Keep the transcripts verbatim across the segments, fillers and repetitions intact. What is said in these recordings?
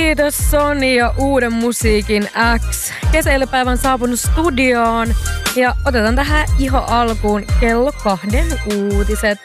Kiitos Sony ja uuden musiikin X. Kesäiltapäivä on saapunut studioon ja otetaan tähän ihan alkuun kello kahden uutiset.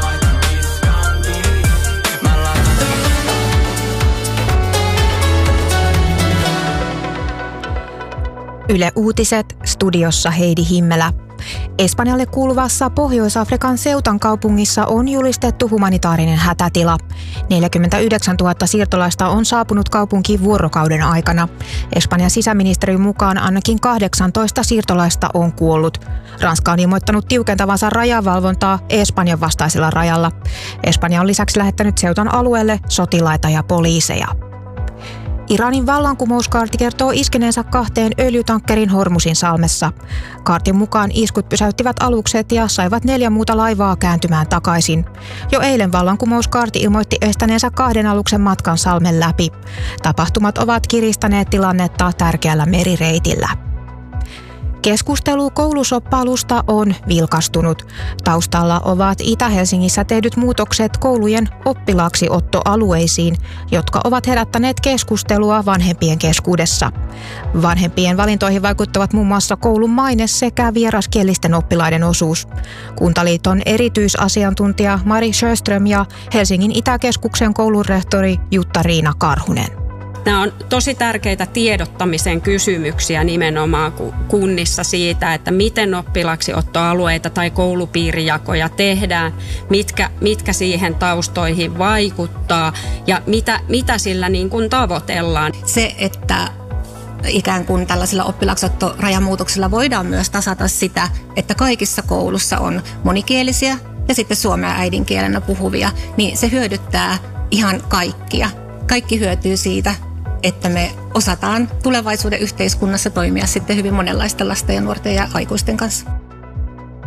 Yle Uutiset, studiossa Heidi Himmelä. Espanjalle kuuluvassa Pohjois-Afrikan Ceutan kaupungissa on julistettu humanitaarinen hätätila. neljäkymmentäyhdeksäntuhatta siirtolaista on saapunut kaupunkiin vuorokauden aikana. Espanjan sisäministeriön mukaan ainakin kahdeksantoista siirtolaista on kuollut. Ranska on ilmoittanut tiukentavansa rajavalvontaa Espanjan vastaisella rajalla. Espanja on lisäksi lähettänyt Ceutan alueelle sotilaita ja poliiseja. Iranin vallankumouskaarti kertoo iskeneensä kahteen öljytankkerin Hormuzin salmessa. Kaartin mukaan iskut pysäyttivät alukset ja saivat neljä muuta laivaa kääntymään takaisin. Jo eilen vallankumouskaarti ilmoitti estäneensä kahden aluksen matkan salmen läpi. Tapahtumat ovat kiristäneet tilannetta tärkeällä merireitillä. Keskustelu koulusoppailusta on vilkastunut. Taustalla ovat Itä-Helsingissä tehdyt muutokset koulujen oppilaaksiottoalueisiin, jotka ovat herättäneet keskustelua vanhempien keskuudessa. Vanhempien valintoihin vaikuttavat muun muassa koulun maine sekä vieraskielisten oppilaiden osuus. Kuntaliiton erityisasiantuntija Mari Sjöström ja Helsingin Itäkeskuksen koulurehtori Jutta-Riina Karhunen. Nämä on tosi tärkeitä tiedottamisen kysymyksiä nimenomaan kunnissa siitä, että miten oppilaaksiottoalueita tai koulupiirijakoja tehdään, mitkä, mitkä siihen taustoihin vaikuttaa ja mitä, mitä sillä niin kuin tavoitellaan. Se, että ikään kuin tällaisilla oppilaksiottorajamuutoksilla voidaan myös tasata sitä, että kaikissa koulussa on monikielisiä ja sitten suomea äidinkielenä puhuvia, niin se hyödyttää ihan kaikkia. Kaikki hyötyy siitä, että me osataan tulevaisuuden yhteiskunnassa toimia sitten hyvin monenlaisten lasten ja nuorten ja aikuisten kanssa.